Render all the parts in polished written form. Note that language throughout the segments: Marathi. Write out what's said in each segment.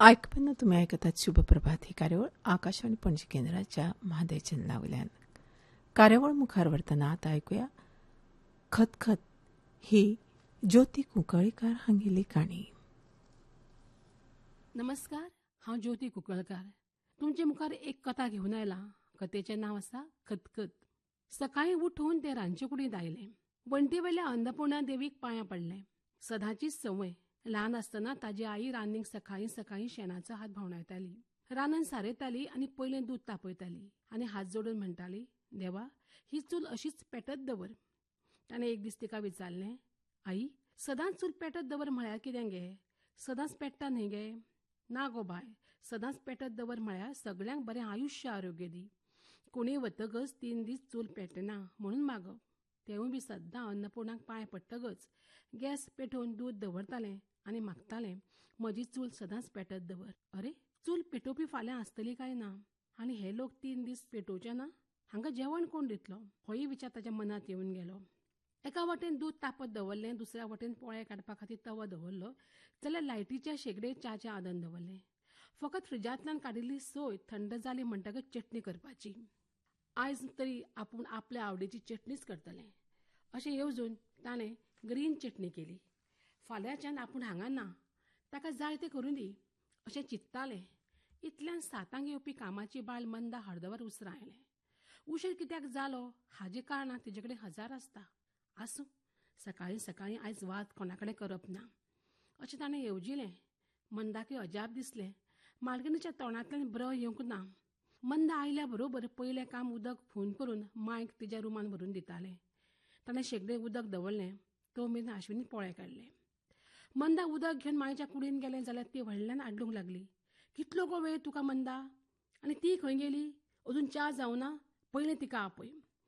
ऐकताना तुम्ही ऐकतात शुभप्रभात ही कार्यावळ आकाशवाणी पणजी केंद्राच्या म्हादय चॅनलावयल्यान. कार्यावळ मुखार व्हरतना आतां ऐकुया खतखत ही ज्योती कुंकळीकार हांगेली काणी. नमस्कार, हांव ज्योती कुंकळकार. तुमचे मुखार एक कथा घेऊन आयलां. कथेचें नांव आसा खतखत. सकाळीं उठून ते रांदचे कुडींत आयले. वण्टी वयल्या अन्नपूर्णा देवीक पांयां पडलें. सदांचीच संवय. ल्हान आसतना ताजी आई रान्नीक सकाळीं सकाळीं शेणाचो हात भोंवडायताली. रानांत सारयताली आनी पयलें दूद तापयताली आनी हात जोडून म्हणटाली, देवा, ही चूल अशीच पेटत दवर. ताणें एक दीस तिका विचारलें, आई, सदांच चूल पेटत दवर म्हळ्यार कितें गे? सदांच पेट्टा न्ही गे? ना गो बाय, सदांच पेटत दवर म्हळ्यार सगळ्यांक बरें आयुश्य आरोग्य दी. कोणीय वतकच 3 दीस चूल पेटना म्हणून मागप. तेवूय बी सद्दां अन्नपूर्णाक पांय पडटकच गॅस पेटोवन दूद दवरतालें आनी मागतालें, म्हजी चूल सदांच पेटत दवर. अरे, चूल पेटोवपी फाल्यां आसतली काय ना? आनी हे लोक 3 दीस पेटोवचे ना? हांगा जेवण कोण दितलो? होय विचार ताच्या मनांत येवन गेलो. एका वटेन दूद तापत दवरलें, दुसऱ्या वटेन पोळे काडपा खातीर तवो दवरलो, जाल्यार लायटीच्या शेगडेर च्याचें आदन दवरलें. फकत फ्रिजांतल्यान काडिल्ली सोय थंड जाली म्हणटकच चटणी करपाची. आयज तरी आपूण आपल्या आवडीची चटणीच करतलें अशें येवजून ताणें ग्रीन चटणी केली. फाल्यांच्यान आपूण हांगा ना, ताका जाय तें करूं दी अशें चिंत्तालें. इतल्यान 7 येवपी कामाची बायल मंदा हरदवर उसरां आयलें. उशीर कित्याक जालो हाजी कारणां तिजे कडेन 1000 आसता. आसूं, सकाळीं सकाळीं आयज वाद कोणाकडेन करप ना अशें ताणें येवजिलें. मंदाकय अजाप दिसलें. मालकिणीच्या तोंडांतल्यान ब्र येवंक ना. मंदा आयल्या बरोबर पयलें काम उदक फोन करून मांयक तिच्या रुमान व्हरून दितालें. ताणें शेगडेर उदक दवरलें, तो मेरेन आश्विनीन पोळे काडले. मंदा उदक घेवन मांयच्या कुडीन गेलें जाल्यार ती व्हडल्यान आड्डूंक लागली. कितलो गो वेळ तुका मंदा? आनी ती खंय गेली? अजून च्या जावना? पयलें तिका आपय.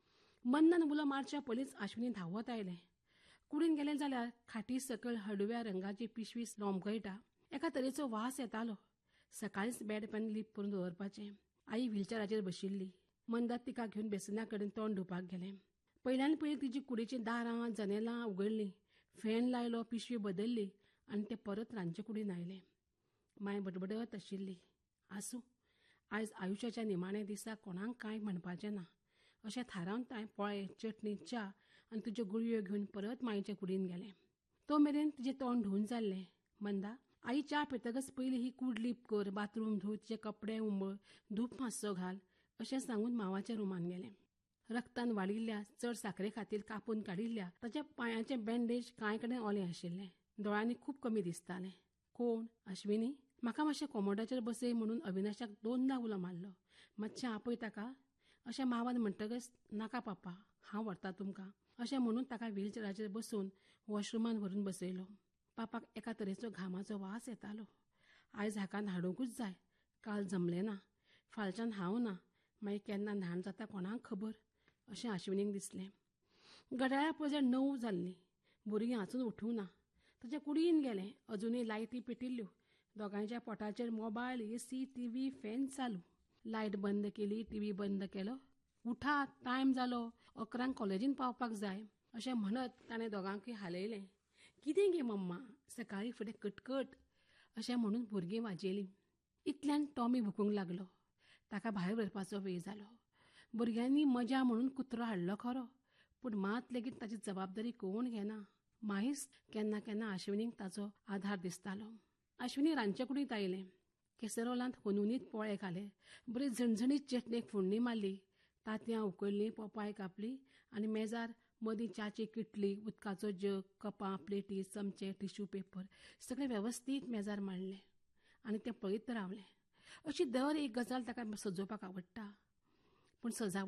मंदान उलो मारच्या पयलींच आश्विनी धांवत आयलें. कुडीन गेलें जाल्यार खाटी सकयल हळडुव्या रंगाची पिशवी लोंबकळटा. एका तरेचो वास येतालो. सकाळींच बेड पेन लीप करून दवरपाचें. आई व्हिलचॅराचेर बशिल्ली. मंदा तिका घेवन बेसिना कडेन तोंड धुवपाक गेलें. पयल्यान पयलीं तिजी कुडीचीं दारां जनेलां उगडलीं. फॅन लायलो, पिशवी बदलली आनी ते परत रांदचे कुडीन आयले. मांय बडबडत आशिल्ली. आसूं, आयज आयुश्याच्या निमाण्या दिसा कोणाक कांय म्हणपाचें ना अशें थारावन ताणें पोळे, चटणी, च्या आनी तुज्यो गुळयो घेवन परत मांयचे कुडीन गेलें. तो मेरेन तिजें तोंड धुवन जाल्लें. मंदा, आई च्या पितकच पयलीं ही कूड लीप कर, बाथरूम धूय, तिचे कपडे उमळ, धूप मातसो घाल अशें सांगून मांवाच्या रुमान गेलें. रक्तान वाडिल्ल्या, चड साखरे खातीर कापून काडिल्ल्या ताच्या पांयाचें बँडेज कांय कडेन ओलें आशिल्लें. दोळ्यांनी खूब कमी दिसतालें. कोण? आश्विनी? म्हाका मातशें कोमोडाचेर बसय म्हणून अविनाशाक 2दा उलो मारलो. मातशें आपय ताका अशें मांवान म्हणटकच, नाका पापा, हांव व्हरतां तुमकां अशें म्हणून ताका व्हिलचॅराचेर बसोवन वॉशरुमान व्हरून बसयलो. पापाक एका तरेचो घामाचो वास येतालो. आयज हाका न्हाणूंकूच जाय. काल जमलें ना. फालच्यान हांव ना. मागीर केन्ना न्हाण जाता कोणाक खबर अशें आश्विनीक दिसलें. घड्याळार पळयल्यार 9 जाल्लीं. भुरगीं आजून उठूंक ना. ताचे कुडीन गेलें. अजुनूय लायटी पेटिल्ल्यो. दोगांयच्या पोटाचेर मोबायल, एसी, टीव्ही, फॅन चालू. लायट बंद केली, टीव्ही बंद केलो. उठात, टायम जालो, 11 कॉलेजीन पावपाक जाय अशें म्हणत ताणें दोगांकय हालयलें. कितें गे मम्मा, सकाळीं फुडें कटकट अशें म्हणून भुरगीं वाजयलीं. इतल्यान टॉमी भुकूंक लागलो. ताका भायर व्हरपाचो वेळ जालो. भुरग्यांनी मजा म्हणून कुत्रो हाडलो खरो, पूण मात लेगीत ताची जबाबदारी कोण घेना. मागीर केन्ना केन्ना आश्विनीक ताचो आधार दिसतालो. आश्विनी रांदचे कुडींत आयलें. केसरोलांत हुनहुनीत पोळे घाले. बरी झणझणीत चटणेक फोडणी मारली. तांतयां उकडलीं, पोपाय कापली आनी मेजार मदीं च्याची किटली, उदकाचो जग, कपां, प्लेटी, चमचे, टिश्यू पेपर सगळें वेवस्थीत मेजार मांडलें आनी तें पळयत रावलें. अशी दर एक गजाल ताका सजोवपाक आवडटा. पूण सजावट